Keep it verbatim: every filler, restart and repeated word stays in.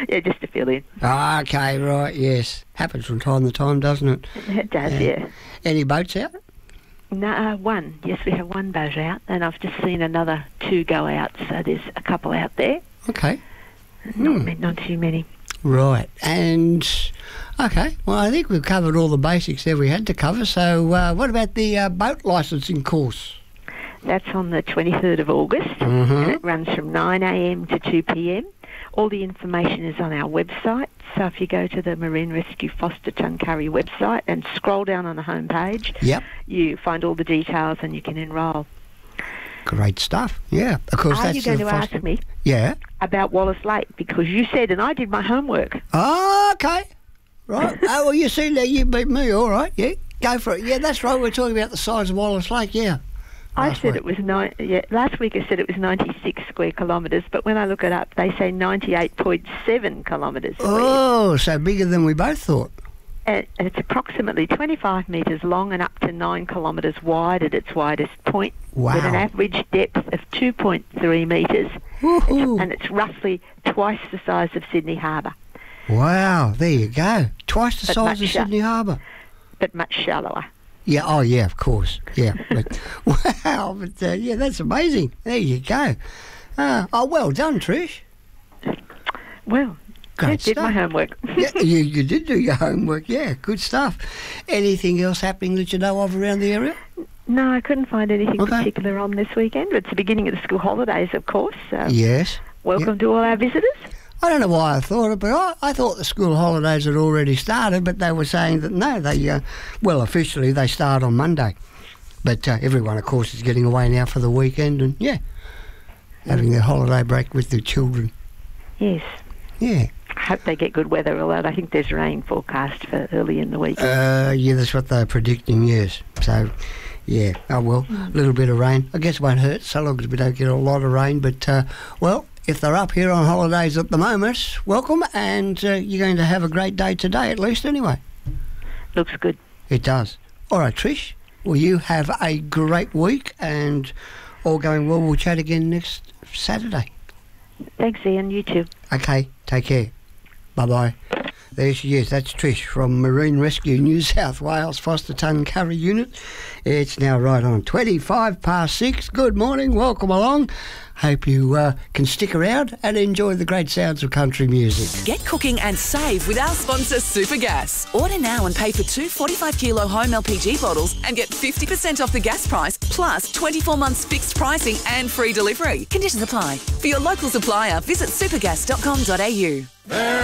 Yeah, just to fill in. Ah, okay, right, yes. Happens from time to time, doesn't it? It does, yeah. yeah. Any boats out? No, uh, one. Yes, we have one boat out, and I've just seen another two go out, so there's a couple out there. Okay. Not, Hmm. not too many. Right, and... Okay, well, I think we've covered all the basics there we had to cover, so uh, what about the uh, boat licensing course? That's on the twenty-third of August, Mm-hmm. and it runs from nine a m to two p m. All the information is on our website, so if you go to the Marine Rescue Foster Tuncurry website and scroll down on the home page, Yep. you find all the details and you can enrol. Great stuff, yeah. Of course, Are that's you going the to foster- ask me Yeah. about Wallace Lake? Because you said, and I did my homework. Oh, okay. Right. Oh, well, you see, there you beat me, all right, yeah. Go for it. Yeah, that's right, we're talking about the size of Wallace Lake, yeah. I Last said week. it was nine. Yeah, last week I said it was ninety-six square kilometres, but when I look it up, they say ninety-eight point seven kilometres square. Oh, so bigger than we both thought. And it's approximately twenty-five metres long and up to nine kilometres wide at its widest point, Wow. with an average depth of two point three metres, Woohoo. and it's roughly twice the size of Sydney Harbour, Wow, there you go. Twice the But size of much, uh, Sydney Harbour. but much shallower. Yeah, oh yeah, of course. Yeah. But, wow, but uh, yeah, that's amazing. There you go. Uh, oh, well done, Trish. Well, Great I did stuff. my homework. Yeah, you, you did do your homework. Yeah, good stuff. Anything else happening that you know of around the area? No, I couldn't find anything Okay. particular on this weekend. It's the beginning of the school holidays, of course. So Yes. welcome to all our visitors. I don't know why I thought it, but I, I thought the school holidays had already started, but they were saying that no, they, uh, well, officially they start on Monday. But uh, everyone, of course, is getting away now for the weekend and, yeah, having their holiday break with their children. Yes. Yeah. I hope they get good weather, although I think there's rain forecast for early in the week. Uh, yeah, that's what they're predicting, yes. So, yeah, oh well, a little bit of rain. I guess it won't hurt so long as we don't get a lot of rain. But, uh, well, if they're up here on holidays at the moment, welcome, and uh, you're going to have a great day today, at least anyway. Looks good. It does. All right, Trish, well, you have a great week, and all going well, we'll chat again next Saturday. Thanks, Ian. You too. Okay, take care. Bye-bye. There she is. That's Trish from Marine Rescue New South Wales Foster Tuncurry Unit. It's now right on twenty-five past six. Good morning. Welcome along. Hope you uh, can stick around and enjoy the great sounds of country music. Get cooking and save with our sponsor Supergas. Order now and pay for two forty-five kilo home L P G bottles and get fifty percent off the gas price, plus twenty-four months fixed pricing and free delivery. Conditions apply. For your local supplier, visit supergas dot com dot a u.